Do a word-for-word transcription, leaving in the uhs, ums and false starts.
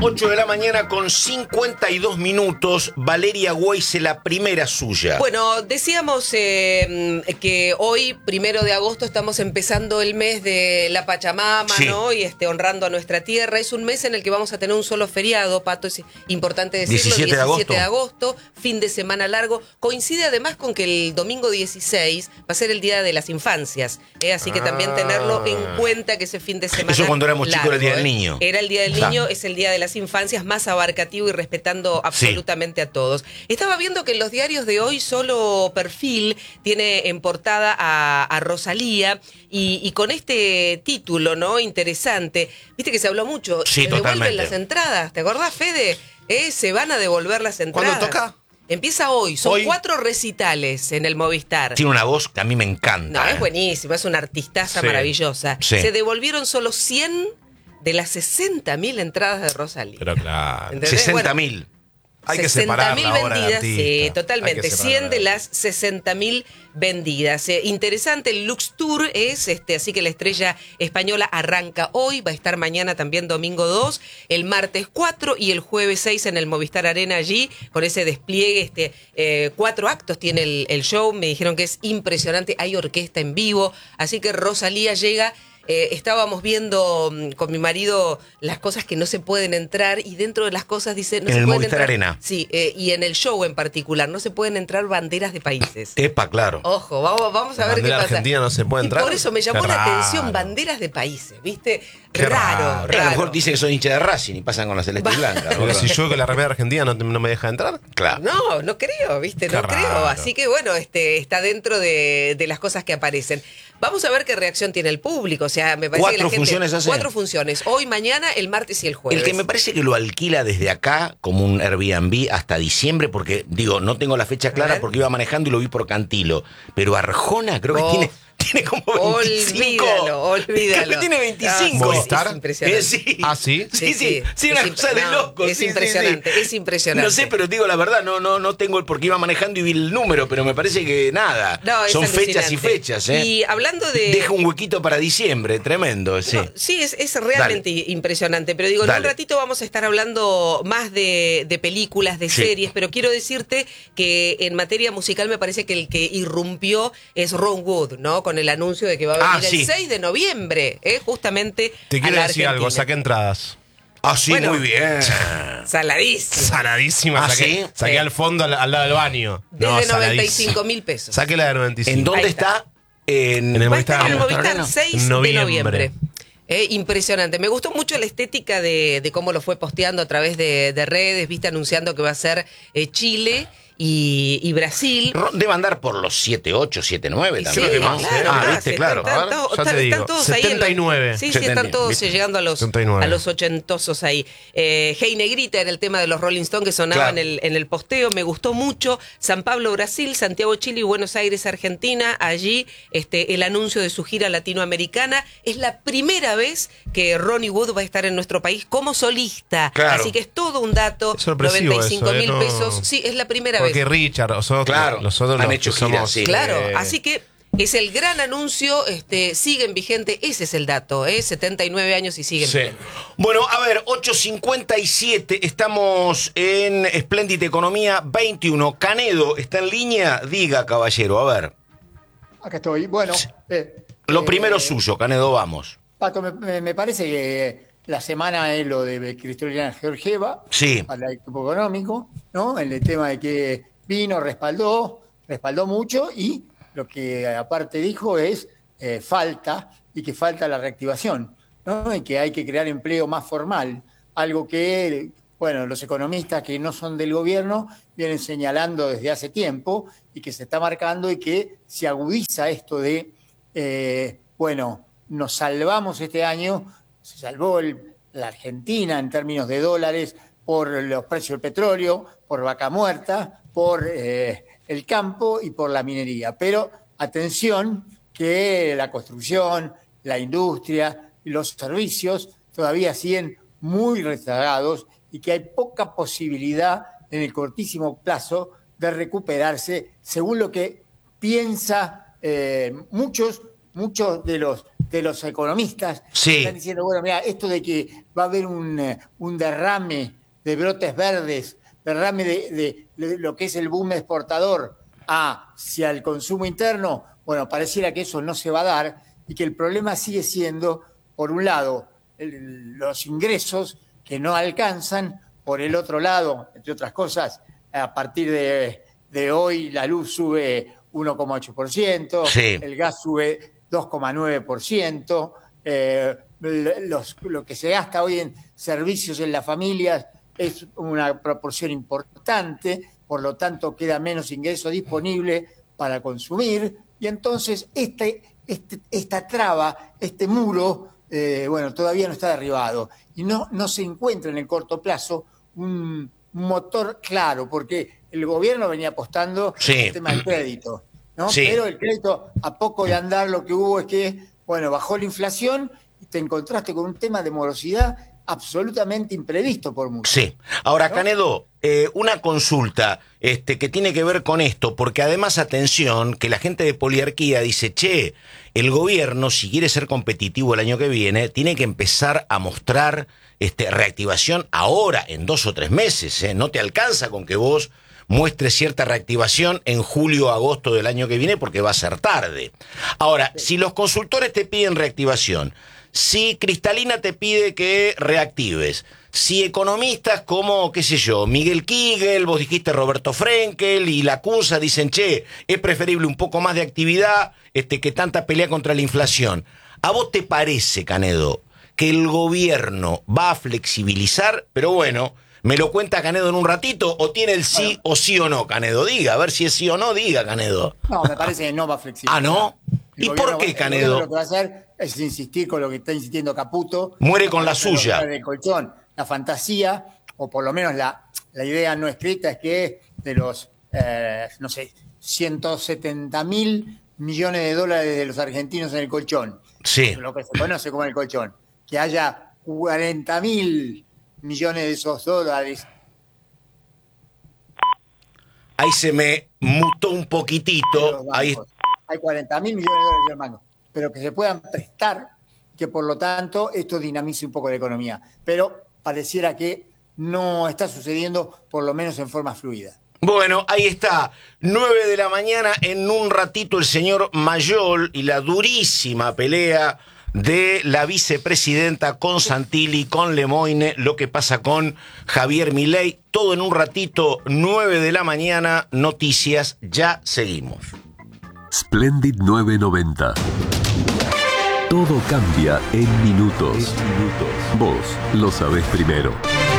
ocho de la mañana con cincuenta y dos minutos. Valeria Weise, la primera suya. Bueno, decíamos eh, que hoy, primero de agosto, estamos empezando el mes de la Pachamama, sí. ¿no? Y este, honrando a nuestra tierra. Es un mes en el que vamos a tener un solo feriado, Pato, es importante decirlo. diecisiete de agosto. de agosto, fin de semana largo. Coincide además con que el domingo dieciséis va a ser el Día de las Infancias. ¿eh? Así que ah. también tenerlo en cuenta que ese fin de semana Eso cuando éramos largo, chicos era el Día del ¿eh? Niño. Era el Día del Niño, es el Día de las Infancias, más abarcativo y respetando absolutamente sí. a todos. Estaba viendo que en los diarios de hoy solo Perfil tiene en portada a, a Rosalía y, y con este título, ¿no? Interesante. Viste que se habló mucho. Sí, se totalmente. devuelven las entradas. ¿Te acordás, Fede? ¿Eh? Se van a devolver las entradas. ¿Cuándo toca? Empieza hoy, son hoy, cuatro recitales en el Movistar. Tiene una voz que a mí me encanta. No, eh. es buenísima, es una artistaza sí. maravillosa. Sí. Se devolvieron solo cien de las sesenta mil entradas de Rosalía. Pero claro. sesenta mil. Bueno, hay que separar la obra de vendidas, artista. sí, totalmente. cien de las sesenta mil vendidas. Eh, interesante, el Lux Tour es, este, así que la estrella española arranca hoy, va a estar mañana también domingo dos, el martes cuatro y el jueves seis en el Movistar Arena allí, con ese despliegue, este, eh, cuatro actos tiene el, el show, me dijeron que es impresionante, hay orquesta en vivo, así que Rosalía llega. Eh, estábamos viendo um, con mi marido las cosas que no se pueden entrar y dentro de las cosas dice... No en se el pueden Movistar entrar, Arena. Sí, eh, y en el show en particular, no se pueden entrar banderas de países. Epa, claro. Ojo, vamos, vamos a ver qué pasa. ¿Bandera argentina no se puede entrar? Y por eso me llamó qué la raro. atención, banderas de países, ¿viste? Qué raro, raro. raro. A lo mejor dice que son hinchas de Racing y pasan con la celeste y blanca. Porque si yo con la remera argentina no, no me deja entrar. Claro. No, no creo, ¿viste? Qué no raro. creo. Así que bueno, este, está dentro de, de las cosas que aparecen. Vamos a ver qué reacción tiene el público. O sea, me parece ¿Cuatro que la gente, funciones hace? Cuatro funciones. Hoy, mañana, el martes y el jueves. El que me parece que lo alquila desde acá como un Airbnb hasta diciembre, porque, digo, no tengo la fecha clara porque iba manejando y lo vi por Cantilo. Pero Arjona creo que Oh. tiene... Tiene como veinticinco. Olvídalo, olvídalo. Creo que tiene veinticinco. ¿Movistar? Es impresionante. Eh, sí. ¿Ah, sí? Sí, sí. Sí, sí, una es cosa de no, loco. Es sí, impresionante, sí, sí. es impresionante. No sé, pero digo la verdad, no, no, no tengo el porque iba manejando y vi el número, pero me parece que nada. No, es son alucinante. fechas y fechas, ¿eh? Y hablando de... Deja un huequito para diciembre, tremendo, sí. No, sí, es, es realmente Dale. impresionante. Pero digo, Dale. en un ratito vamos a estar hablando más de, de películas, de Sí. series, pero quiero decirte que en materia musical me parece que el que irrumpió es Ron Wood, ¿no? Con el anuncio de que va a venir Ah, sí. el seis de noviembre, ¿eh? Justamente Te a quiero la decir algo, Argentina. saqué entradas. Ah, sí, Bueno. muy bien. Saladísimo. Saladísima. ¿Ah, saqué sí? saqué Sí. al fondo, al, al lado del baño. Desde No, noventa y saladísima. cinco mil pesos. Saqué la de noventa y cinco. ¿En dónde Ahí está? está. En, En el Va a estar en el Movistar Movistar Arena. seis Noviembre. de noviembre. Eh, impresionante. Me gustó mucho la estética de, de cómo lo fue posteando a través de, de redes, viste, anunciando que va a ser eh, Chile y, y Brasil. Ro- Debe andar por los siete ocho, siete nueve Y también. sí, ¿no? claro, ah, claro, viste, sí, claro. Están, A ver, todos- ya te están- digo. están todos ahí. en setenta y nueve. los- Sí, sí, setenta, están todos ¿viste? llegando a los, setenta y nueve. a los ochentosos ahí. Eh, Hey Negrita era el tema de los Rolling Stones que sonaba Claro. en, el, en el posteo. Me gustó mucho. San Pablo, Brasil, Santiago, Chile y Buenos Aires, Argentina. Allí este, el anuncio de su gira latinoamericana. Es la primera vez que Ronnie Wood va a estar en nuestro país como solista. Claro. Así que es todo un dato. Es sorpresivo noventa y cinco mil eso, ¿eh? No. pesos. Sí, es la primera Porque vez. Richard, nosotros, Claro, nosotros han los hecho que giras, somos, sí. Claro, eh, así que es el gran anuncio, este, siguen vigente, ese es el dato, ¿eh? setenta y nueve años y siguen Sí. vigentes. Bueno, a ver, ocho cincuenta y siete, estamos en Espléndida Economía veintiuno. Canedo, ¿está en línea? Diga, caballero, a ver. Acá estoy. Bueno, eh, Lo eh, primero suyo, Canedo, vamos. Pato, me, me- me parece que la semana es lo de Cristalina Georgieva, Sí. para el equipo económico, ¿no? El tema de que vino, respaldó, respaldó mucho y lo que aparte dijo es eh, falta y que falta la reactivación, ¿no? Y que hay que crear empleo más formal, algo que, bueno, los economistas que no son del gobierno vienen señalando desde hace tiempo y que se está marcando y que se agudiza esto de, eh, bueno, nos salvamos este año, se salvó el- la Argentina en términos de dólares por los precios del petróleo, por vaca muerta, por eh, el campo y por la minería. Pero atención que la construcción, la industria y los servicios todavía siguen muy rezagados y que hay poca posibilidad en el cortísimo plazo de recuperarse, según lo que piensa eh, muchos, muchos de los de los economistas. Sí. Están diciendo, bueno, mira, esto de que va a haber un, eh, un derrame de brotes verdes, derrame de, de, de lo que es el boom exportador hacia el consumo interno, bueno, pareciera que eso no se va a dar y que el problema sigue siendo, por un lado, el, los ingresos que no alcanzan, por el otro lado, entre otras cosas, a partir de, de hoy la luz sube uno coma ocho por ciento, sí. el gas sube dos coma nueve por ciento, eh, los, lo que se gasta hoy en servicios en las familias es una proporción importante, por lo tanto queda menos ingreso disponible para consumir, y entonces este, este, esta traba, este muro, eh, bueno, todavía no está derribado, y no, no se encuentra en el corto plazo un motor claro, porque el gobierno venía apostando sí. al tema del crédito, ¿no? Sí. Pero el crédito, a poco de andar, lo que hubo es que, bueno, bajó la inflación y te encontraste con un tema de morosidad absolutamente imprevisto por mucho. Sí. Ahora, ¿no? Canedo, eh, una consulta este, que tiene que ver con esto, porque además, atención, que la gente de Poliarquía dice, che, el gobierno, si quiere ser competitivo el año que viene, tiene que empezar a mostrar este, reactivación ahora, en dos o tres meses. ¿eh? No te alcanza con que vos muestres cierta reactivación en julio o agosto del año que viene, porque va a ser tarde. Ahora, si los consultores te piden reactivación, si Cristalina te pide que reactives, si economistas como, qué sé yo, Miguel Kigel, vos dijiste Roberto Frenkel y Lacunza dicen, che, es preferible un poco más de actividad este, que tanta pelea contra la inflación. ¿A vos te parece, Canedo, que el gobierno va a flexibilizar? Pero bueno, ¿me lo cuenta Canedo en un ratito o tiene el sí bueno. o sí o no, Canedo? Diga, a ver si es sí o no, diga, Canedo. No, me parece que no va a flexibilizar. ¿Ah, no? ¿Y por qué, Canedo? Lo que va a hacer es insistir con lo que está insistiendo Caputo. Muere con la suya. El colchón. La fantasía, o por lo menos la, la idea no escrita, es que de los, eh, no sé, ciento setenta mil millones de dólares de los argentinos en el colchón, sí. lo que se conoce como el colchón, que haya cuarenta mil millones de esos dólares. Ahí se me mutó un poquitito. Ahí... Hay cuarenta mil millones de dólares en el banco, pero que se puedan prestar, que por lo tanto esto dinamice un poco la economía. Pero pareciera que no está sucediendo, por lo menos en forma fluida. Bueno, ahí está, nueve de la mañana, en un ratito el señor Mayol y la durísima pelea de la vicepresidenta con Santilli, con Lemoine, lo que pasa con Javier Milei, todo en un ratito, nueve de la mañana, noticias, ya seguimos. Splendid nueve noventa. Todo cambia en minutos. Vos lo sabés primero.